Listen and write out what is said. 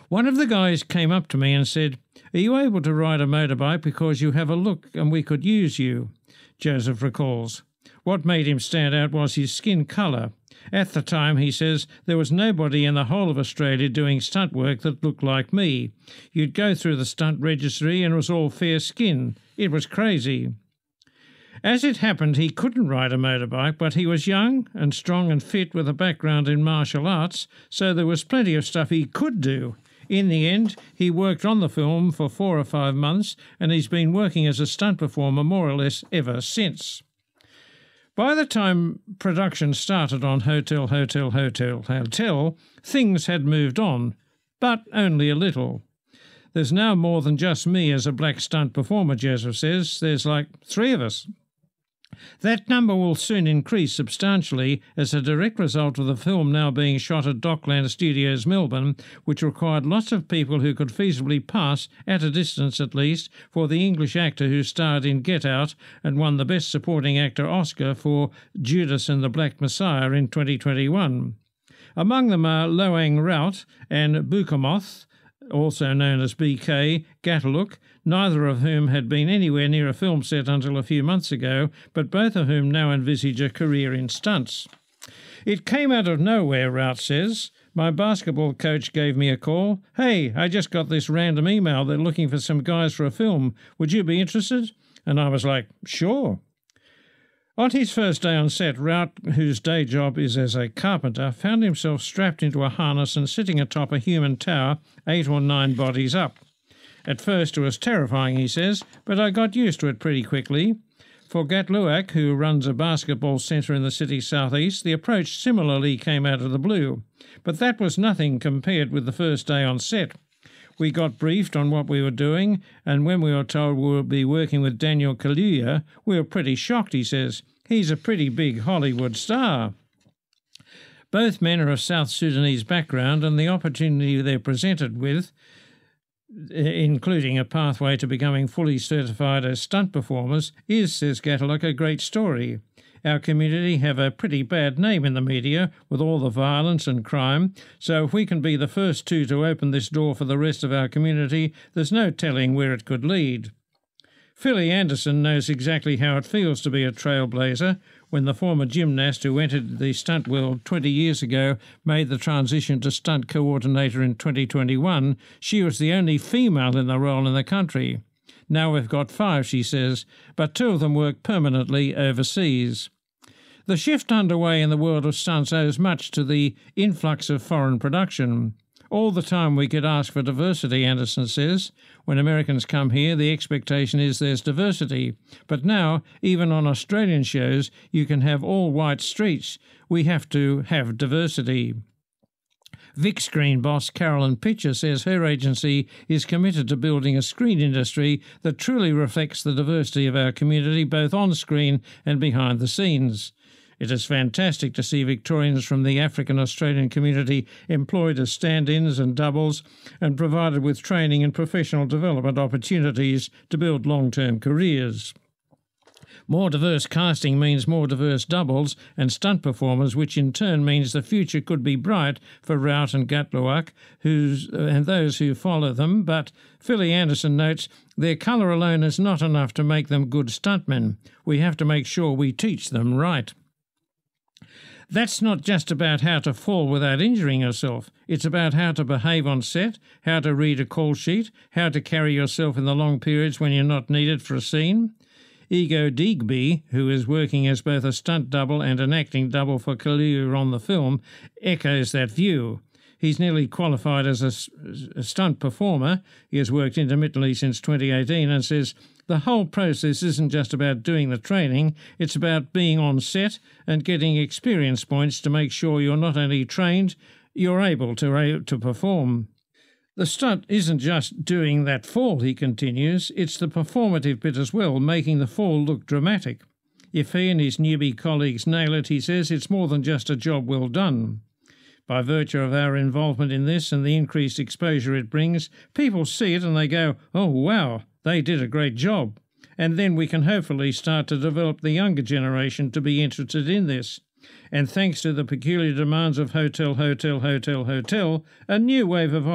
One of the guys came up to me and said, "Are you able to ride a motorbike because you have a look and we could use you?" Joseph recalls. What made him stand out was his skin colour. At the time, he says, there was nobody in the whole of Australia doing stunt work that looked like me. You'd go through the stunt registry and it was all fair skin. It was crazy. As it happened, he couldn't ride a motorbike, but he was young and strong and fit with a background in martial arts, so there was plenty of stuff he could do. In the end, he worked on the film for 4 or 5 months, and he's been working as a stunt performer more or less ever since. By the time production started on Hotel, things had moved on, but only a little. There's now more than just me as a black stunt performer, Joseph says. There's like 3 of us. That number will soon increase substantially as a direct result of the film now being shot at Dockland Studios, Melbourne, which required lots of people who could feasibly pass, at a distance at least, for the English actor who starred in Get Out and won the Best Supporting Actor Oscar for Judas and the Black Messiah in 2021. Among them are Loang Raut and Bukamoth, also known as BK Gatalook, neither of whom had been anywhere near a film set until a few months ago, but both of whom now envisage a career in stunts. It came out of nowhere, Raut says. My basketball coach gave me a call. "Hey, I just got this random email. They're looking for some guys for a film. Would you be interested?" And I was like, sure. On his first day on set, Raut, whose day job is as a carpenter, found himself strapped into a harness and sitting atop a human tower 8 or 9 bodies up. At first it was terrifying, he says, but I got used to it pretty quickly. For Gatluak, who runs a basketball centre in the city's southeast, the approach similarly came out of the blue. But that was nothing compared with the first day on set. We got briefed on what we were doing, and when we were told we would be working with Daniel Kaluuya, we were pretty shocked, he says. He's a pretty big Hollywood star. Both men are of South Sudanese background, and the opportunity they're presented with, including a pathway to becoming fully certified as stunt performers, is, says Gatalook, a great story. Our community have a pretty bad name in the media with all the violence and crime, so if we can be the first 2 to open this door for the rest of our community, there's no telling where it could lead. Philly Anderson knows exactly how it feels to be a trailblazer. When the former gymnast who entered the stunt world 20 years ago made the transition to stunt coordinator in 2021, she was the only female in the role in the country. Now we've got 5, she says, but 2 of them work permanently overseas. The shift underway in the world of stunts owes much to the influx of foreign production. All the time we get asked for diversity, Anderson says. When Americans come here, the expectation is there's diversity. But now, even on Australian shows, you can have all white streets. We have to have diversity. Vic Screen boss Carolyn Pitcher says her agency is committed to building a screen industry that truly reflects the diversity of our community, both on screen and behind the scenes. It is fantastic to see Victorians from the African Australian community employed as stand-ins and doubles and provided with training and professional development opportunities to build long-term careers. More diverse casting means more diverse doubles and stunt performers, which in turn means the future could be bright for Raut and Gatluak and those who follow them, but Philly Anderson notes their colour alone is not enough to make them good stuntmen. We have to make sure we teach them right. That's not just about how to fall without injuring yourself. It's about how to behave on set, how to read a call sheet, how to carry yourself in the long periods when you're not needed for a scene. Ego Digby, who is working as both a stunt double and an acting double for Kaluuya on the film, echoes that view. He's nearly qualified as a stunt performer. He has worked intermittently since 2018 and says, the whole process isn't just about doing the training, it's about being on set and getting experience points to make sure you're not only trained, you're able to perform. The stunt isn't just doing that fall, he continues, it's the performative bit as well, making the fall look dramatic. If he and his newbie colleagues nail it, he says, it's more than just a job well done. By virtue of our involvement in this and the increased exposure it brings, people see it and they go, oh wow, they did a great job. And then we can hopefully start to develop the younger generation to be interested in this. And thanks to the peculiar demands of Hotel, a new wave of